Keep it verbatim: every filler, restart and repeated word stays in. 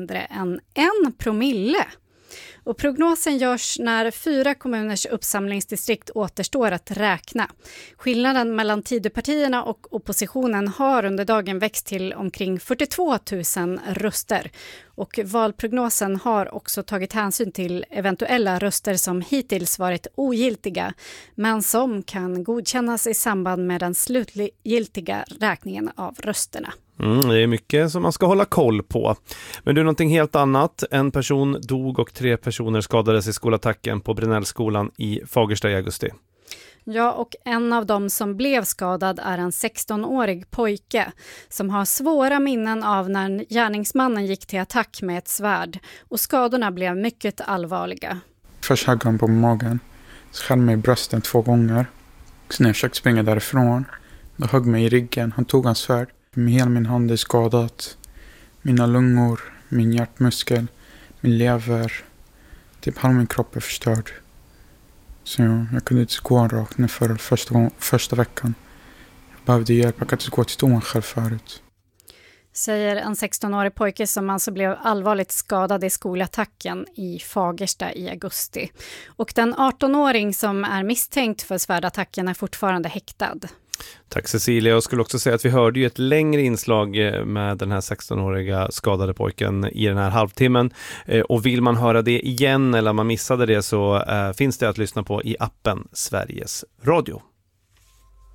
mindre än en promille. Och prognosen görs när fyra kommuners uppsamlingsdistrikt återstår att räkna. Skillnaden mellan Tidöpartierna och oppositionen har under dagen växt till omkring fyrtiotvå tusen röster. Och valprognosen har också tagit hänsyn till eventuella röster som hittills varit ogiltiga, men som kan godkännas i samband med den slutgiltiga räkningen av rösterna. Mm, det är mycket som man ska hålla koll på. Men du, någonting helt annat. En person dog och tre personer skadades i skolattacken på Brännällskolan i Fagersta i augusti. Ja, och en av dem som blev skadad är en sexton-årig pojke som har svåra minnen av när gärningsmannen gick till attack med ett svärd, och skadorna blev mycket allvarliga. Först högg han på magen, så skär mig i brösten två gånger. Så när jag försökte springa därifrån, då högg mig i ryggen. Han tog hans svärd. Hela min hand är skadat. Mina lungor, min hjärtmuskel, min lever. Typ halva min kropp är förstörd. Så jag, jag kunde inte gå rakt ner för första, första veckan. Jag behövde hjälp. Jag kunde inte gå till toan själv förut. Säger en sexton-årig pojke som alltså blev allvarligt skadad i skolattacken i Fagersta i augusti. Och den arton-åring som är misstänkt för svärdattacken är fortfarande häktad. Tack Cecilia. Jag skulle också säga att vi hörde ju ett längre inslag med den här sexton-åriga skadade pojken i den här halvtimmen. Och vill man höra det igen eller man missade det, så finns det att lyssna på i appen Sveriges Radio.